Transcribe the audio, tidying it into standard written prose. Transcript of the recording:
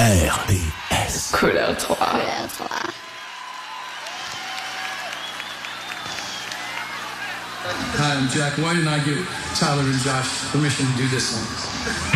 RPS. Couleur 3. Couleur 3. Hi, I'm Jack White, and I give Tyler and Josh permission to do this song.